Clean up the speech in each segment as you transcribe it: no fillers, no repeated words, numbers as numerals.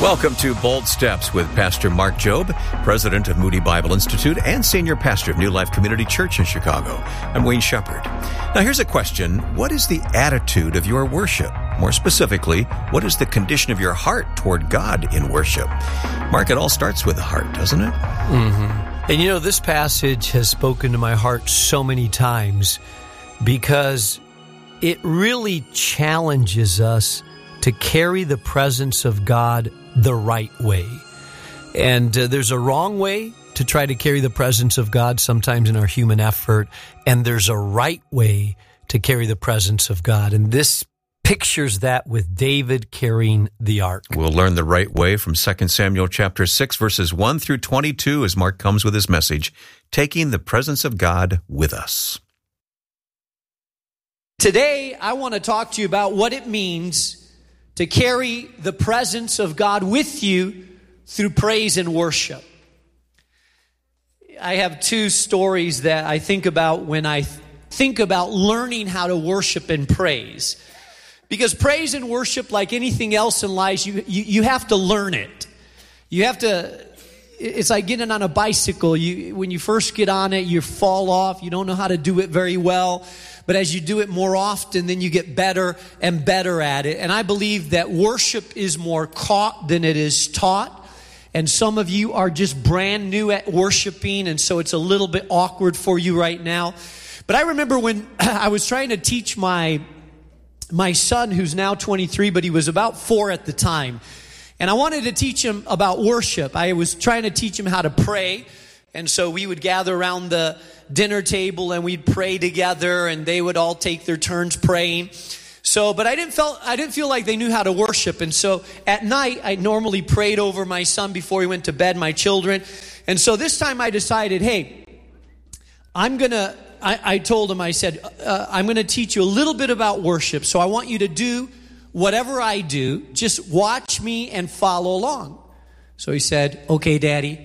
Welcome to Bold Steps with Pastor Mark Jobe, president of Moody Bible Institute and senior pastor of New Life Community Church in Chicago. I'm Wayne Shepherd. Now here's a question. What is the attitude of your worship? More specifically, what is the condition of your heart toward God in worship? Mark, it all starts with the heart, doesn't it? Mm-hmm. And you know, this passage has spoken to my heart so many times because it really challenges us to carry the presence of God the right way. And there's a wrong way to try to carry the presence of God sometimes in our human effort, and there's a right way to carry the presence of God. And this pictures that with David carrying the ark. We'll learn the right way from 2 Samuel chapter 6, verses 1 through 22 as Mark comes with his message, Taking the Presence of God with Us. Today, I want to talk to you about what it means to carry the presence of God with you through praise and worship. I have two stories that I think about when I think about learning how to worship and praise. Because praise and worship, like anything else in life, you have to learn it. You have to, it's like getting on a bicycle. When you first get on it, you fall off. You don't know how to do it very well. But as you do it more often, then you get better and better at it. And I believe that worship is more caught than it is taught. And some of you are just brand new at worshiping, and so it's a little bit awkward for you right now. But I remember when I was trying to teach my son, who's now 23, but he was about 4 at the time. And I wanted to teach him about worship. I was trying to teach him how to pray. And so we would gather around the dinner table and we'd pray together, and they would all take their turns praying. But I didn't feel like they knew how to worship. And so at night, I normally prayed over my son before he went to bed, my children. And so this time I decided, hey, I told him, I said, I'm going to teach you a little bit about worship. So I want you to do whatever I do. Just watch me and follow along. So he said, okay, Daddy.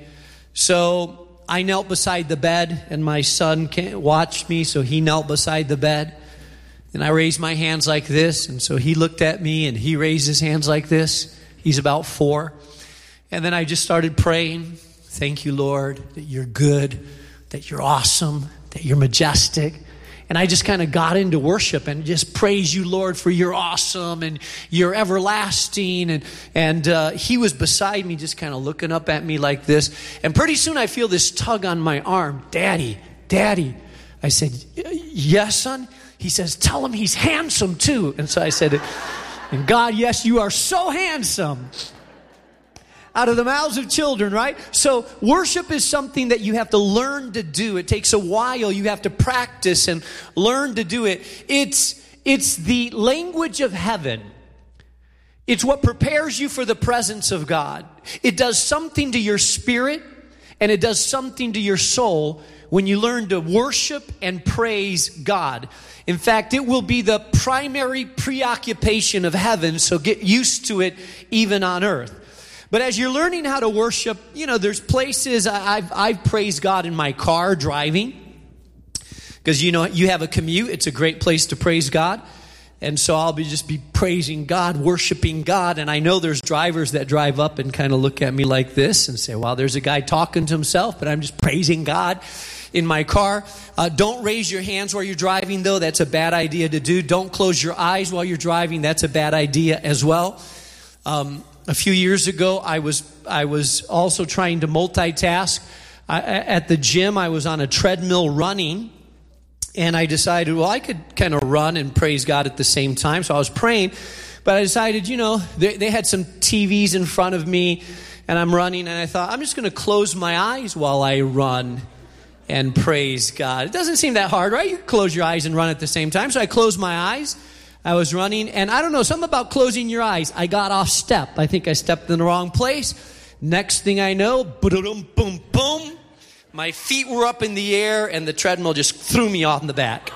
So I knelt beside the bed, and my son watched me, so he knelt beside the bed. And I raised my hands like this, and so he looked at me, and he raised his hands like this. He's about 4. And then I just started praying. Thank you, Lord, that you're good, that you're awesome, that you're majestic. And I just kind of got into worship and just praise you, Lord, for you're awesome and you're everlasting. And he was beside me just kind of looking up at me like this. And pretty soon I feel this tug on my arm. Daddy, Daddy. I said, yes, son. He says, tell him he's handsome too. And so I said, and God, yes, you are so handsome. Out of the mouths of children, right? So worship is something that you have to learn to do. It takes a while. You have to practice and learn to do it. It's the language of heaven. It's what prepares you for the presence of God. It does something to your spirit, and it does something to your soul when you learn to worship and praise God. In fact, it will be the primary preoccupation of heaven, so get used to it even on earth. But as you're learning how to worship, there's places I've praised God in my car driving. Because, you have a commute. It's a great place to praise God. And so I'll just be praising God, worshiping God. And I know there's drivers that drive up and kind of look at me like this and say, well, there's a guy talking to himself, but I'm just praising God in my car. Don't raise your hands while you're driving, though. That's a bad idea to do. Don't close your eyes while you're driving. That's a bad idea as well. A few years ago, I was also trying to multitask. At the gym, I was on a treadmill running, and I decided, well, I could kind of run and praise God at the same time. So I was praying, but I decided, they had some TVs in front of me, and I'm running, and I thought, I'm just going to close my eyes while I run and praise God. It doesn't seem that hard, right? You close your eyes and run at the same time. So I closed my eyes. I was running, and I don't know, something about closing your eyes. I got off step. I think I stepped in the wrong place. Next thing I know, boom, boom, boom. My feet were up in the air, and the treadmill just threw me off in the back.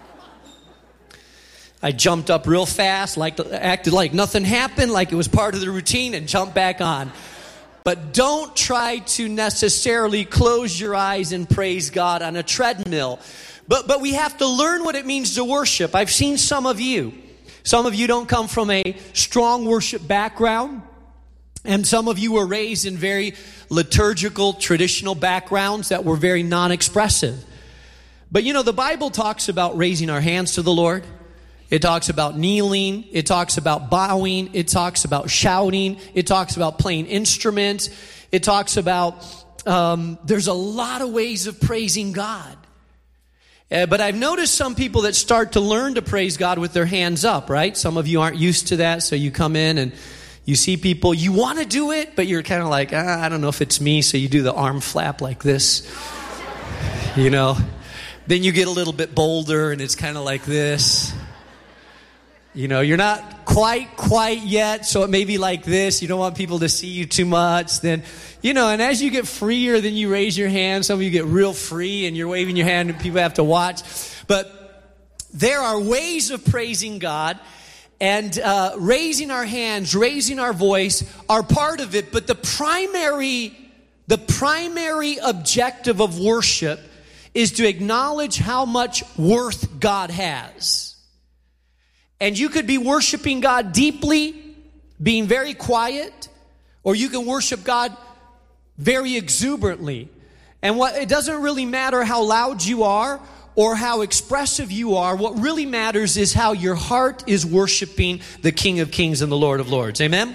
I jumped up real fast, acted like nothing happened, like it was part of the routine, and jumped back on. But don't try to necessarily close your eyes and praise God on a treadmill. But we have to learn what it means to worship. I've seen some of you. Some of you don't come from a strong worship background. And some of you were raised in very liturgical, traditional backgrounds that were very non-expressive. But you know, the Bible talks about raising our hands to the Lord. It talks about kneeling. It talks about bowing. It talks about shouting. It talks about playing instruments. It talks about, there's a lot of ways of praising God. But I've noticed some people that start to learn to praise God with their hands up, right? Some of you aren't used to that, so you come in and you see people, you want to do it, but you're kind of like, I don't know if it's me, so you do the arm flap like this, you know. Then you get a little bit bolder, and it's kind of like this. You know, you're not quite yet, so it may be like this. You don't want people to see you too much. Then, you know, and as you get freer, then you raise your hand. Some of you get real free, and you're waving your hand, and people have to watch. But there are ways of praising God, and raising our hands, raising our voice are part of it. But the primary objective of worship is to acknowledge how much worth God has. And you could be worshiping God deeply, being very quiet, or you can worship God very exuberantly. And it doesn't really matter how loud you are or how expressive you are. What really matters is how your heart is worshiping the King of Kings and the Lord of Lords. Amen?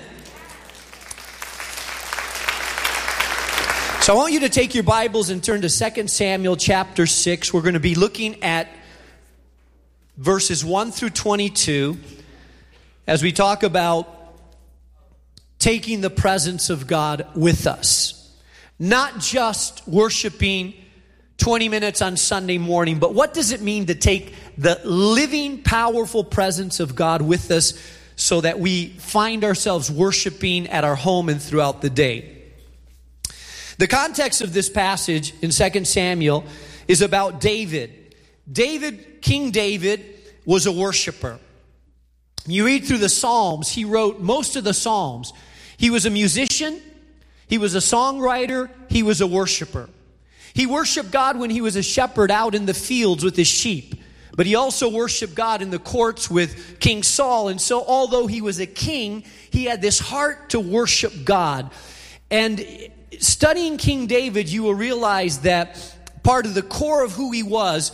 So I want you to take your Bibles and turn to 2 Samuel chapter 6. We're going to be looking at verses 1 through 22 as we talk about taking the presence of God with us. Not just worshiping 20 minutes on Sunday morning, but what does it mean to take the living, powerful presence of God with us so that we find ourselves worshiping at our home and throughout the day? The context of this passage in 2 Samuel is about David. King David was a worshiper. You read through the Psalms, he wrote most of the Psalms. He was a musician, he was a songwriter, he was a worshiper. He worshiped God when he was a shepherd out in the fields with his sheep. But he also worshiped God in the courts with King Saul. And so although he was a king, he had this heart to worship God. And studying King David, you will realize that part of the core of who he was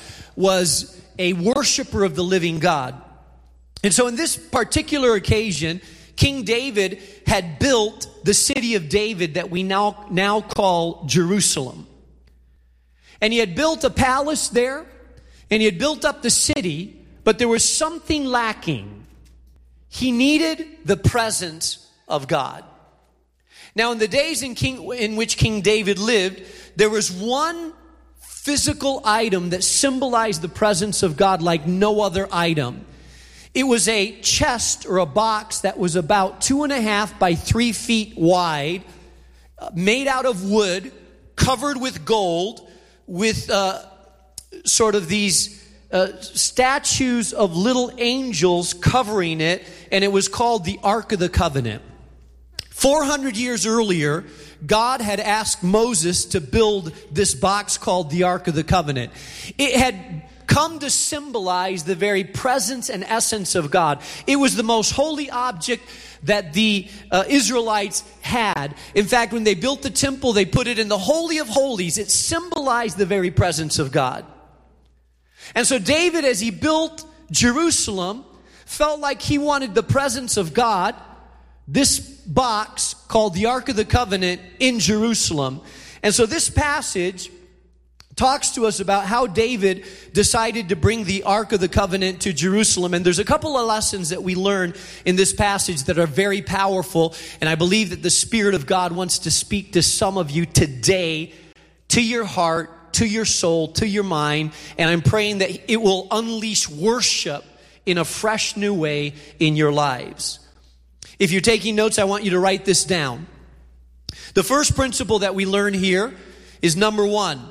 a worshiper of the living God. And so in this particular occasion, King David had built the city of David that we now call Jerusalem. And he had built a palace there, and he had built up the city, but there was something lacking. He needed the presence of God. Now, in the days in which King David lived, there was one physical item that symbolized the presence of God like no other item. It was a chest or a box that was about 2.5 by 3 feet wide, made out of wood, covered with gold, with sort of these statues of little angels covering it, and it was called the Ark of the Covenant. 400 years earlier, God had asked Moses to build this box called the Ark of the Covenant. It had come to symbolize the very presence and essence of God. It was the most holy object that the Israelites had. In fact, when they built the temple, they put it in the Holy of Holies. It symbolized the very presence of God. And so David, as he built Jerusalem, felt like he wanted the presence of God, this box called the Ark of the Covenant, in Jerusalem. And so this passage talks to us about how David decided to bring the Ark of the Covenant to Jerusalem. And there's a couple of lessons that we learn in this passage that are very powerful. And I believe that the Spirit of God wants to speak to some of you today, to your heart, to your soul, to your mind. And I'm praying that it will unleash worship in a fresh new way in your lives. If you're taking notes, I want you to write this down. The first principle that we learn here is number 1.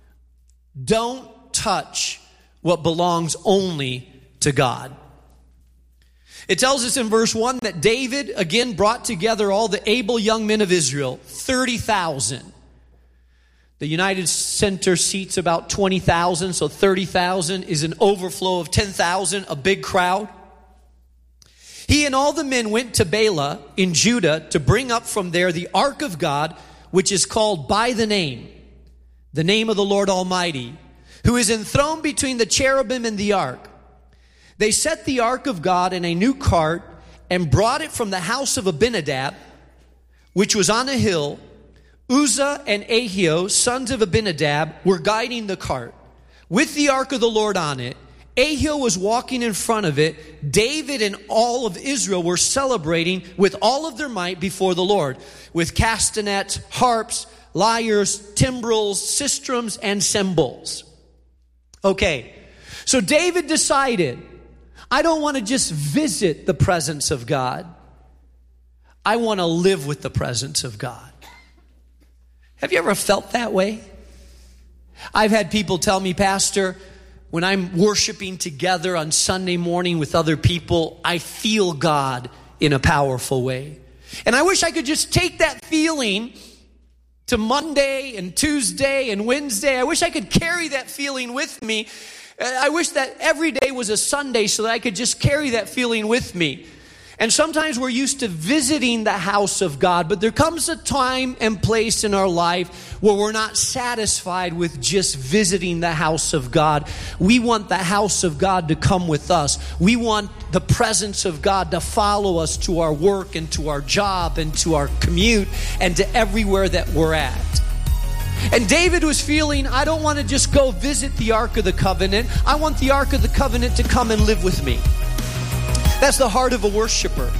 Don't touch what belongs only to God. It tells us in verse 1 that David again brought together all the able young men of Israel, 30,000. The United Center seats about 20,000, so 30,000 is an overflow of 10,000, a big crowd. He and all the men went to Bela in Judah to bring up from there the ark of God, which is called by the name of the Lord Almighty, who is enthroned between the cherubim and the ark. They set the ark of God in a new cart and brought it from the house of Abinadab, which was on a hill. Uzzah and Ahio, sons of Abinadab, were guiding the cart with the ark of the Lord on it. Ahio was walking in front of it. David and all of Israel were celebrating with all of their might before the Lord, with castanets, harps, lyres, timbrels, sistrums, and cymbals. Okay, so David decided, I don't want to just visit the presence of God. I want to live with the presence of God. Have you ever felt that way? I've had people tell me, Pastor, when I'm worshiping together on Sunday morning with other people, I feel God in a powerful way. And I wish I could just take that feeling to Monday and Tuesday and Wednesday. I wish I could carry that feeling with me. I wish that every day was a Sunday so that I could just carry that feeling with me. And sometimes we're used to visiting the house of God, but there comes a time and place in our life where we're not satisfied with just visiting the house of God. We want the house of God to come with us. We want the presence of God to follow us to our work and to our job and to our commute and to everywhere that we're at. And David was feeling, I don't want to just go visit the Ark of the Covenant. I want the Ark of the Covenant to come and live with me. That's the heart of a worshiper.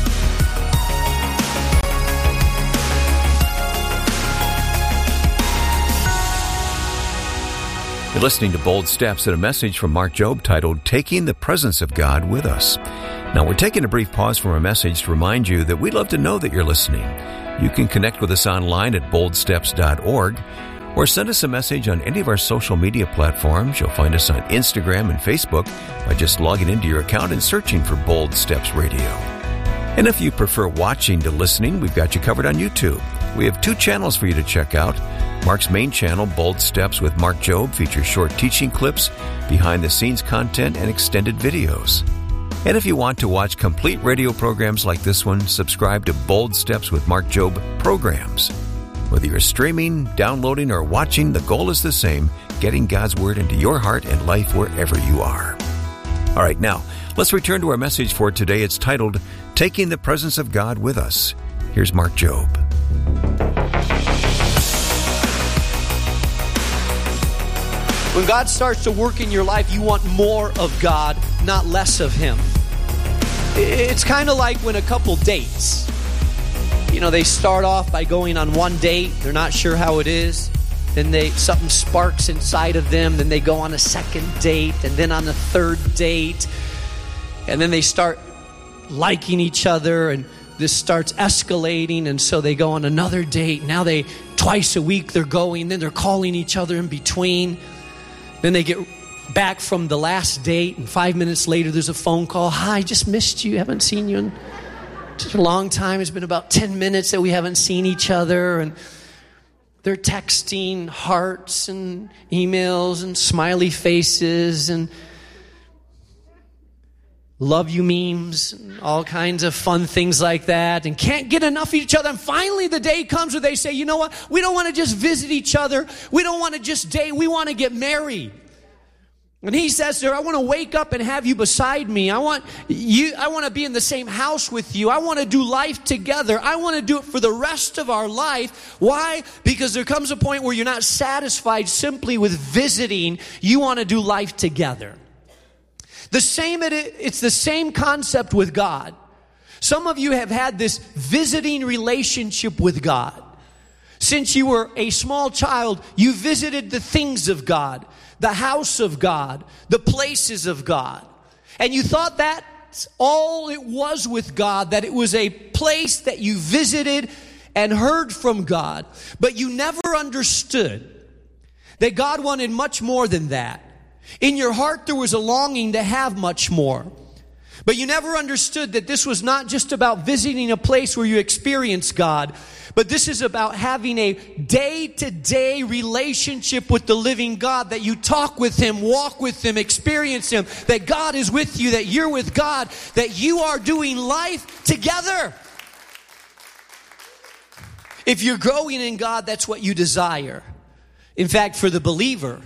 You're listening to Bold Steps and a message from Mark Jobe titled, Taking the Presence of God with Us. Now, we're taking a brief pause from our message to remind you that we'd love to know that you're listening. You can connect with us online at boldsteps.org or send us a message on any of our social media platforms. You'll find us on Instagram and Facebook by just logging into your account and searching for Bold Steps Radio. And if you prefer watching to listening, we've got you covered on YouTube. We have 2 channels for you to check out. Mark's main channel, Bold Steps with Mark Jobe, features short teaching clips, behind-the-scenes content, and extended videos. And if you want to watch complete radio programs like this one, subscribe to Bold Steps with Mark Jobe programs. Whether you're streaming, downloading, or watching, the goal is the same, getting God's Word into your heart and life wherever you are. All right, now, let's return to our message for today. It's titled, Taking the Presence of God with Us. Here's Mark Jobe. When God starts to work in your life, you want more of God, not less of Him. It's kind of like when a couple dates. You know, they start off by going on one date. They're not sure how it is. Then something sparks inside of them. Then they go on a second date, and then on a third date. And then they start liking each other, and this starts escalating, and so they go on another date. Now twice a week they're going, then they're calling each other in between. Then they get back from the last date, and 5 minutes later there's a phone call. Hi, I just missed you. Haven't seen you in such a long time. It's been about 10 minutes that we haven't seen each other. And they're texting hearts and emails and smiley faces and love you memes and all kinds of fun things like that, and can't get enough of each other. And finally the day comes where they say, you know what? We don't want to just visit each other. We don't want to just date. We want to get married. And he says to her, I want to wake up and have you beside me. I want to be in the same house with you. I want to do life together. I want to do it for the rest of our life. Why? Because there comes a point where you're not satisfied simply with visiting. You want to do life together. It's the same concept with God. Some of you have had this visiting relationship with God. Since you were a small child, you visited the things of God, the house of God, the places of God. And you thought that's all it was with God, that it was a place that you visited and heard from God. But you never understood that God wanted much more than that. In your heart, there was a longing to have much more. But you never understood that this was not just about visiting a place where you experience God, but this is about having a day-to-day relationship with the living God, that you talk with Him, walk with Him, experience Him, that God is with you, that you're with God, that you are doing life together. If you're growing in God, that's what you desire. In fact, for the believer,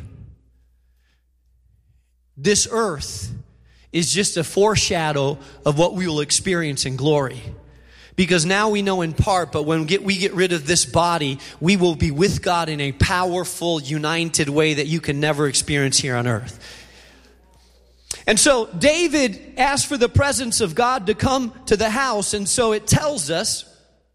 this earth is just a foreshadow of what we will experience in glory. Because now we know in part, but when we get rid of this body, we will be with God in a powerful, united way that you can never experience here on earth. And so David asked for the presence of God to come to the house, and so it tells us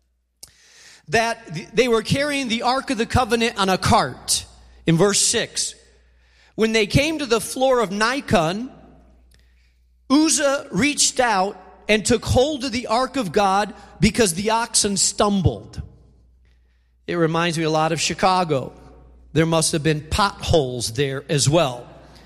that they were carrying the Ark of the Covenant on a cart. In verse 6, when they came to the floor of Nikon, Uzzah reached out and took hold of the ark of God because the oxen stumbled. It reminds me a lot of Chicago. There must have been potholes there as well.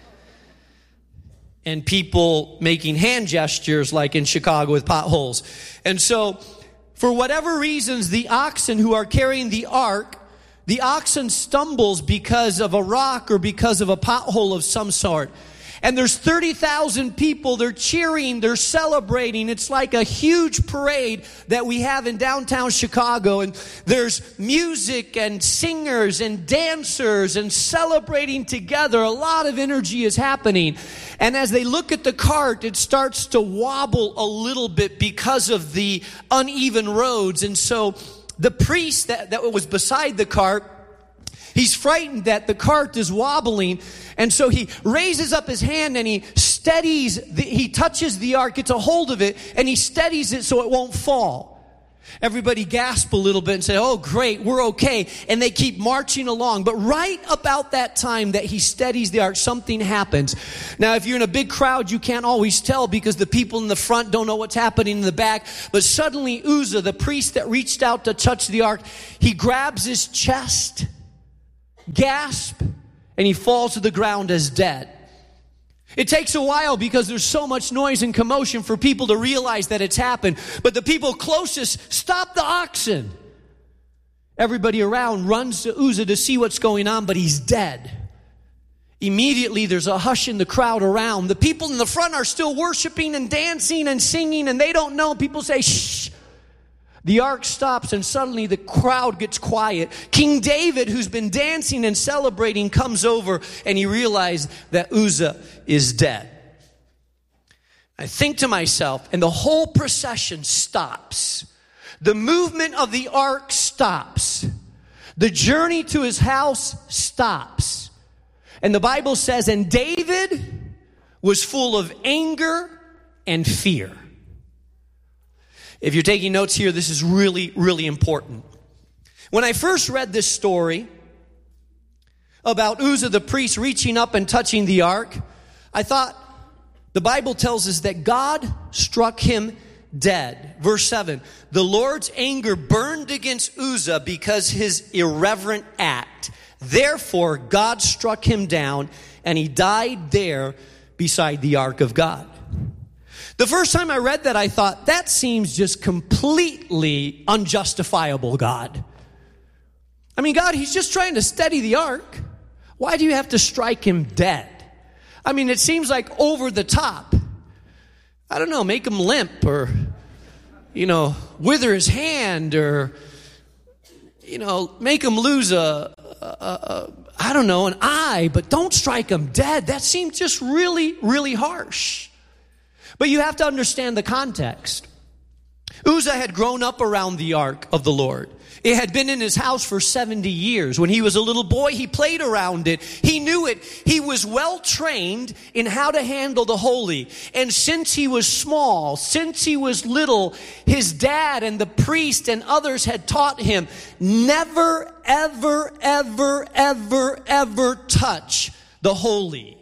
And people making hand gestures like in Chicago with potholes. And so, for whatever reasons, the oxen who are carrying the ark, the oxen stumbles because of a rock or because of a pothole of some sort. And there's 30,000 people, they're cheering, they're celebrating. It's like a huge parade that we have in downtown Chicago. And there's music and singers and dancers and celebrating together. A lot of energy is happening. And as they look at the cart, it starts to wobble a little bit because of the uneven roads. And so the priest that was beside the cart, he's frightened that the cart is wobbling, and so he raises up his hand and he touches the ark, gets a hold of it, and he steadies it so it won't fall. Everybody gasp a little bit and say, oh great, we're okay, and they keep marching along. But right about that time that he steadies the ark, something happens. Now if you're in a big crowd, you can't always tell because the people in the front don't know what's happening in the back. But suddenly Uzzah, the priest that reached out to touch the ark, he grabs his chest, gasp, and he falls to the ground as dead. It takes a while because there's so much noise and commotion for people to realize that it's happened. But the people closest stop the oxen. Everybody around runs to Uzzah to see what's going on, but he's dead. Immediately there's a hush in the crowd around. The people in the front are still worshiping and dancing and singing, and they don't know. People say, shh. The ark stops and suddenly the crowd gets quiet. King David, who's been dancing and celebrating, comes over and he realized that Uzzah is dead. I think to myself, and the whole procession stops. The movement of the ark stops. The journey to his house stops. And the Bible says, and David was full of anger and fear. If you're taking notes here, this is really, really important. When I first read this story about Uzzah the priest reaching up and touching the ark, I thought the Bible tells us that God struck him dead. Verse 7, the Lord's anger burned against Uzzah because his irreverent act. Therefore, God struck him down and he died there beside the ark of God. The first time I read that, I thought, that seems just completely unjustifiable, God. I mean, God, he's just trying to steady the ark. Why do you have to strike him dead? I mean, it seems like over the top. I don't know, make him limp or, wither his hand or, make him lose an eye, but don't strike him dead. That seems just really, really harsh. But you have to understand the context. Uzzah had grown up around the ark of the Lord. It had been in his house for 70 years. When he was a little boy, he played around it. He knew it. He was well trained in how to handle the holy. And since he was small, since he was little, his dad and the priest and others had taught him, never, ever, ever, ever, ever touch the holy.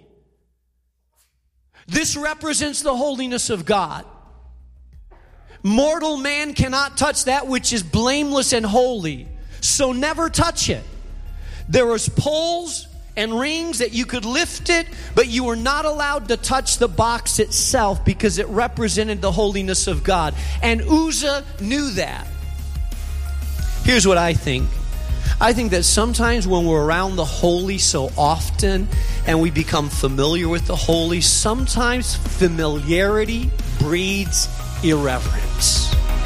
This represents the holiness of God. Mortal man cannot touch that which is blameless and holy. So never touch it. There was poles and rings that you could lift it, but you were not allowed to touch the box itself because it represented the holiness of God. And Uzzah knew that. Here's what I think. I think that sometimes when we're around the holy so often and we become familiar with the holy, sometimes familiarity breeds irreverence.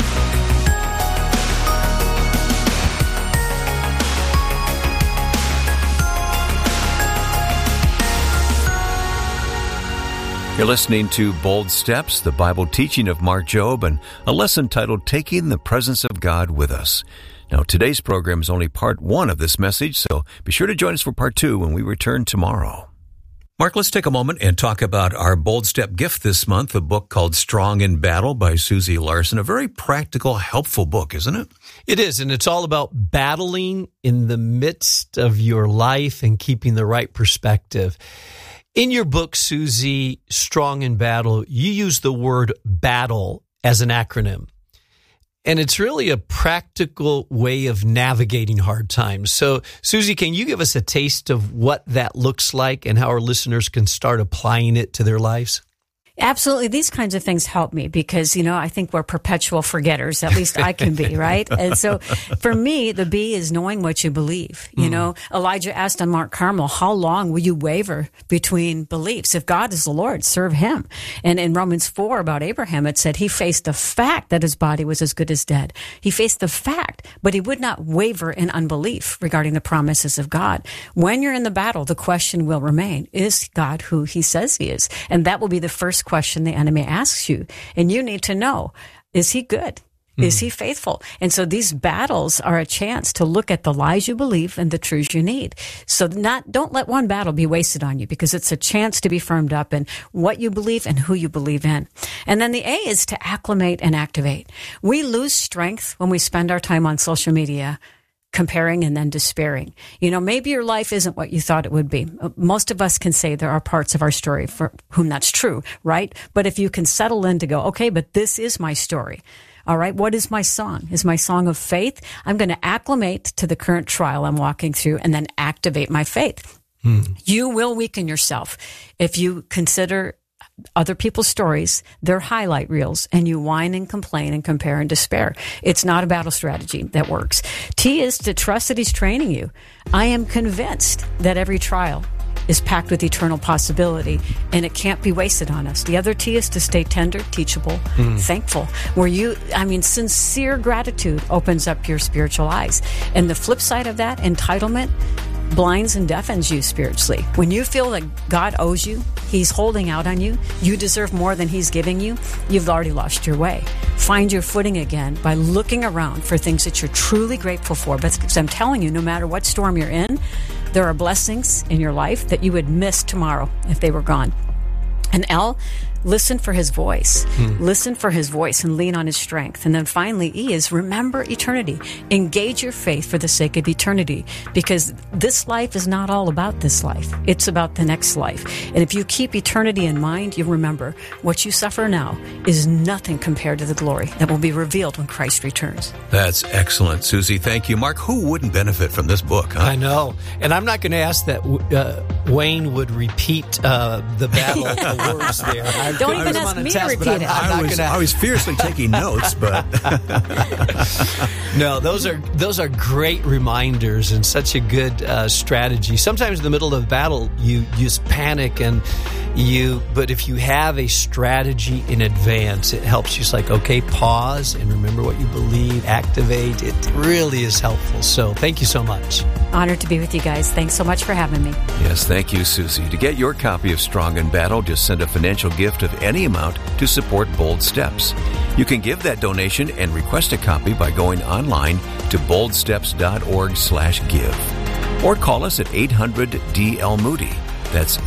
You're listening to Bold Steps, the Bible teaching of Mark Jobe, and a lesson titled Taking the Presence of God with Us. Now, today's program is only part 1 of this message, so be sure to join us for part 2 when we return tomorrow. Mark, let's take a moment and talk about our Bold Step gift this month, a book called Strong in Battle by Susie Larson. A very practical, helpful book, isn't it? It is, and it's all about battling in the midst of your life and keeping the right perspective. In your book, Susie, Strong in Battle, you use the word battle as an acronym. And it's really a practical way of navigating hard times. So, Susie, can you give us a taste of what that looks like and how our listeners can start applying it to their lives? Absolutely. These kinds of things help me because, I think we're perpetual forgetters. At least I can be, right? And so for me, the B is knowing what you believe. Elijah asked on Mount Carmel, how long will you waver between beliefs? If God is the Lord, serve him. And in Romans 4 about Abraham, it said he faced the fact that his body was as good as dead. He faced the fact, but he would not waver in unbelief regarding the promises of God. When you're in the battle, the question will remain, is God who he says he is? And that will be the first question the enemy asks you. And you need to know, is he good? Is he faithful? And so these battles are a chance to look at the lies you believe and the truths you need. So don't let one battle be wasted on you because it's a chance to be firmed up in what you believe and who you believe in. And then the A is to acclimate and activate. We lose strength when we spend our time on social media comparing and then despairing. Maybe your life isn't what you thought it would be. Most of us can say there are parts of our story for whom that's true, right? But if you can settle in to go, okay, but this is my story. All right, what is my song? Is my song of faith? I'm going to acclimate to the current trial I'm walking through and then activate my faith. You will weaken yourself if you consider other people's stories, their highlight reels, and you whine and complain and compare and despair. It's not a battle strategy that works. T is to trust that he's training you. I am convinced that every trial is packed with eternal possibility, and it can't be wasted on us. The other T is to stay tender, teachable, thankful, sincere gratitude opens up your spiritual eyes. And the flip side of that, entitlement, blinds and deafens you spiritually. When you feel that God owes you, he's holding out on you, you deserve more than he's giving you, you've already lost your way. Find your footing again by looking around for things that you're truly grateful for. Because I'm telling you, no matter what storm you're in, there are blessings in your life that you would miss tomorrow if they were gone. And L, listen for his voice. Listen for his voice and lean on his strength. And then finally, E is remember eternity. Engage your faith for the sake of eternity, because this life is not all about this life. It's about the next life. And if you keep eternity in mind, you'll remember what you suffer now is nothing compared to the glory that will be revealed when Christ returns. That's excellent, Susie. Thank you. Mark, who wouldn't benefit from this book? Huh? I know. And I'm not going to ask that Wayne would repeat the battle the words there. Don't even ask me to repeat it. I was fiercely taking notes, but no, those are great reminders and such a good strategy. Sometimes in the middle of the battle, you just panic but if you have a strategy in advance, it helps you. It's like, okay, pause and remember what you believe, activate. It really is helpful. So thank you so much. Honored to be with you guys. Thanks so much for having me. Yes, thank you, Susie. To get your copy of Strong in Battle, just send a financial gift of any amount to support Bold Steps. You can give that donation and request a copy by going online to boldsteps.org/give. Or call us at 800-DL-MOODY. That's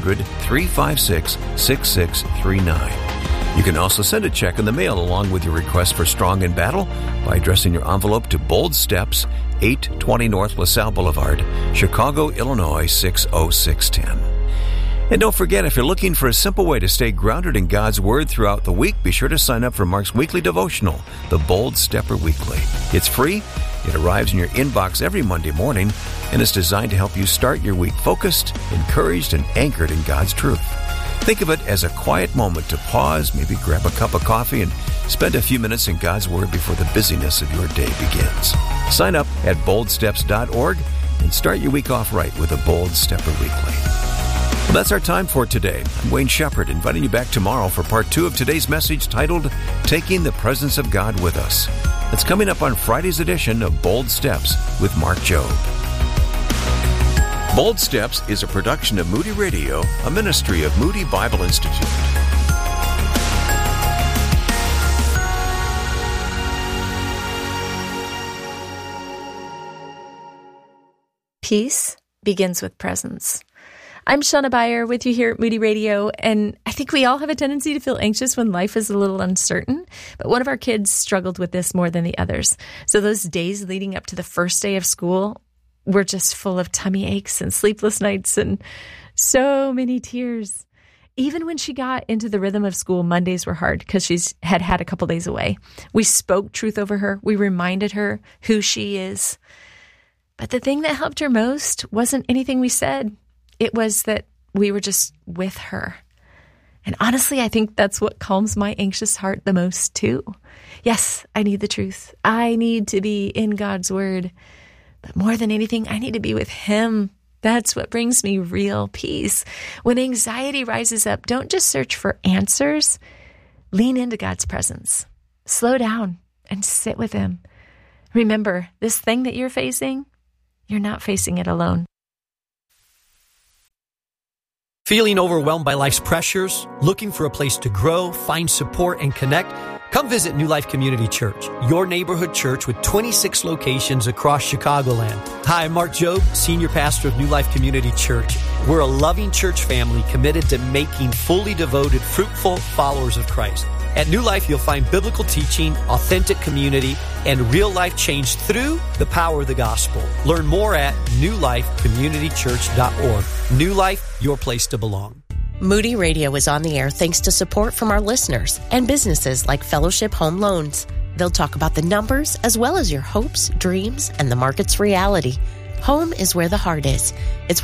800-356-6639. You can also send a check in the mail along with your request for Strong in Battle by addressing your envelope to Bold Steps, 820 North LaSalle Boulevard, Chicago, Illinois, 60610. And don't forget, if you're looking for a simple way to stay grounded in God's Word throughout the week, be sure to sign up for Mark's weekly devotional, The Bold Stepper Weekly. It's free, it arrives in your inbox every Monday morning, and is designed to help you start your week focused, encouraged, and anchored in God's truth. Think of it as a quiet moment to pause, maybe grab a cup of coffee, and spend a few minutes in God's Word before the busyness of your day begins. Sign up at boldsteps.org and start your week off right with a Bold Stepper Weekly. Well, that's our time for today. I'm Wayne Shepherd, inviting you back tomorrow for part 2 of today's message titled, Taking the Presence of God With Us. It's coming up on Friday's edition of Bold Steps with Mark Jobe. Bold Steps is a production of Moody Radio, a ministry of Moody Bible Institute. Peace begins with presence. I'm Shauna Beyer with you here at Moody Radio, and I think we all have a tendency to feel anxious when life is a little uncertain, but one of our kids struggled with this more than the others. So those days leading up to the first day of school were just full of tummy aches and sleepless nights and so many tears. Even when she got into the rhythm of school, Mondays were hard because she's had a couple days away. We spoke truth over her. We reminded her who she is. But the thing that helped her most wasn't anything we said. It was that we were just with her. And honestly, I think that's what calms my anxious heart the most too. Yes, I need the truth. I need to be in God's Word. But more than anything, I need to be with Him. That's what brings me real peace. When anxiety rises up, don't just search for answers. Lean into God's presence. Slow down and sit with Him. Remember, this thing that you're facing, you're not facing it alone. Feeling overwhelmed by life's pressures? Looking for a place to grow, find support, and connect? Come visit New Life Community Church, your neighborhood church with 26 locations across Chicagoland. Hi, I'm Mark Jobe, Senior Pastor of New Life Community Church. We're a loving church family committed to making fully devoted, fruitful followers of Christ. At New Life, you'll find biblical teaching, authentic community, and real-life change through the power of the gospel. Learn more at newlifecommunitychurch.org. New Life, your place to belong. Moody Radio is on the air thanks to support from our listeners and businesses like Fellowship Home Loans. They'll talk about the numbers as well as your hopes, dreams, and the market's reality. Home is where the heart is. It's where